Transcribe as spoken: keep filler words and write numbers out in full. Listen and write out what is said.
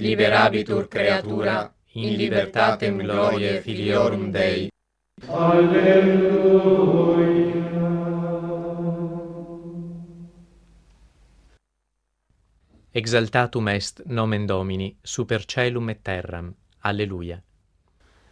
liberabitur creatura, in libertatem gloriae filiorum Dei. Alleluia. Exaltatum est nomen Domini, super caelum et terram. Alleluia.